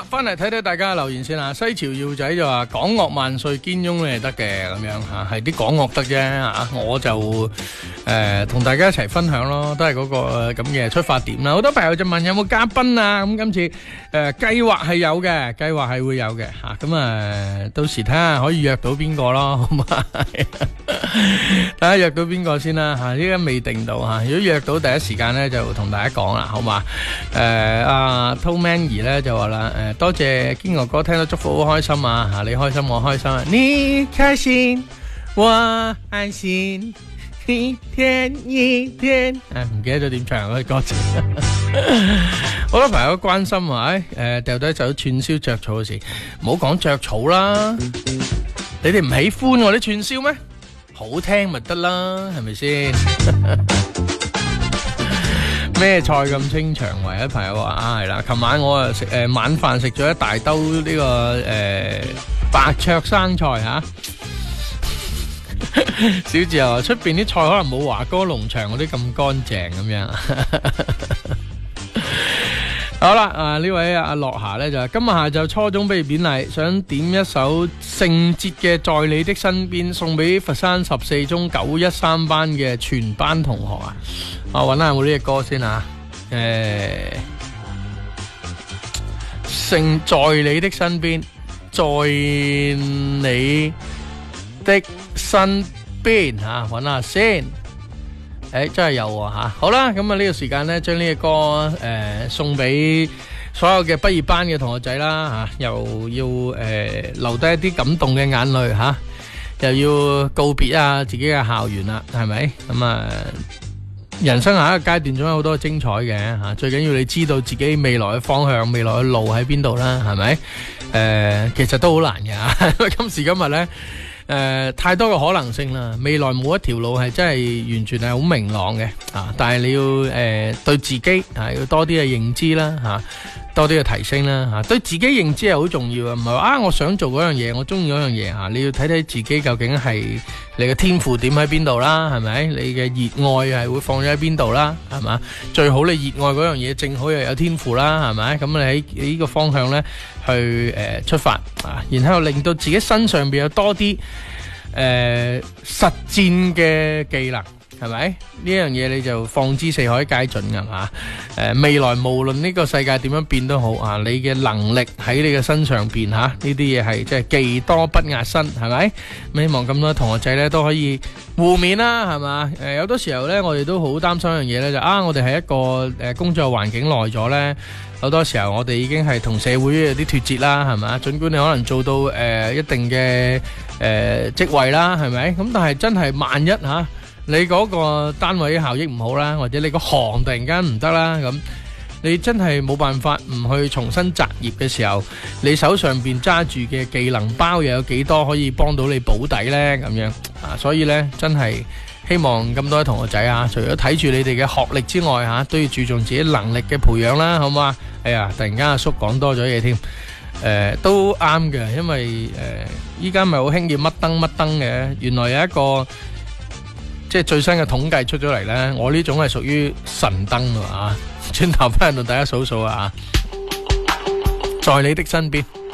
翻嚟睇睇大家嘅留言先啊。西潮耀仔就話港樂萬歲堅擁你係得嘅咁樣嚇，係啲港樂得啫嚇，我就同大家一齊分享咯，都係嗰個咁嘅出發點啦。好多朋友就問有冇嘉賓啊，咁今次計劃係有嘅，計劃係會有嘅嚇，咁到時睇下可以約到邊個咯，好嘛？睇下約到邊個先啦嚇，依家未定到嚇，如果約到第一時間咧就同大家講啦，好嘛？阿 Tomanny 咧就話啦，多謝堅哥哥聽到祝福好開心啊嚇，你開心我開心啊，你開心我開心，一天一天，唔記得咗點唱嗰啲歌詞。好多朋友關心話，掉低走串燒著草嘅事，唔好講著草啦，你哋唔喜歡我啲串燒咩？好聽咪得啦，係咪先？咩菜咁清腸胃？有朋友話係啦，琴晚我食晚飯食咗一大兜呢個白灼生菜吓。小智又話出邊啲菜可能冇華哥農場嗰啲咁乾淨咁樣。好啦，呢位阿樂霞咧就話今日下晝初中畢業典禮，想點一首聖節嘅在你的身邊，送俾佛山14中913班嘅全班同學啊！我揾下有冇呢隻歌先啊！聖在你的身邊，在你的身邊吓，揾下先。真係有喎吓，好啦，咁呢個時間呢，將呢個歌送俾所有嘅畢業班嘅同學仔啦吓，又要留低一啲感動嘅眼淚吓，又要告別啊自己嘅校園啦，係咪？咁人生下一個階段總有好多精彩嘅吓，最緊要你知道自己未來嘅方向、未來嘅路喺邊度啦，係咪？其實都好難嘅，因為今時今日呢。太多嘅可能性啦，未來冇一條路係真係完全係好明朗嘅啊！但係你要對自己要多啲嘅認知啦吓，多啲嘅提升啦吓，對自己認知係好重要啊！唔係話我想做嗰樣嘢，我中意嗰樣嘢吓，你要睇睇自己究竟係你嘅天賦點喺邊度啦，係咪？你嘅熱愛係會放咗喺邊度啦，係嘛？最好你熱愛嗰樣嘢，正好又有天賦啦，係咪？咁你喺呢個方向呢去出發啊，然後令到自己身上邊有多啲實戰嘅技能，係咪？呢樣嘢你就放之四海皆準㗎嘛。未來無論呢個世界點樣變都好啊，你嘅能力喺你嘅身上邊吓，呢啲嘢係即係技多不壓身，係咪？咁希望咁多同學仔咧都可以互勉啦，係嘛？有多時候咧，我哋都好擔心一樣嘢咧，就我哋係一個工作環境耐咗咧。好多時候我哋已經係同社會有啲脫節啦，係咪？盡管你可能做到一定嘅職位啦，係咪？咁但係真係萬一吓，你嗰個單位效益唔好啦，或者你個行突然間唔得啦，咁你真係冇辦法唔去重新擇業嘅時候，你手上邊揸住嘅技能包又有幾多可以幫到你補底呢？咁樣所以呢，真係希望咁多位同學仔啊，除咗睇住你哋嘅學歷之外吓，都要注重自己能力嘅培養啦，好嘛？哎呀，突然間阿叔講多咗嘢添，都啱嘅，因為依家咪好興叫乜燈乜燈嘅，原來有一個即係最新嘅統計出咗嚟呢，我呢種係屬於神燈啊！轉頭翻嚟同大家數數啊，在你的身邊。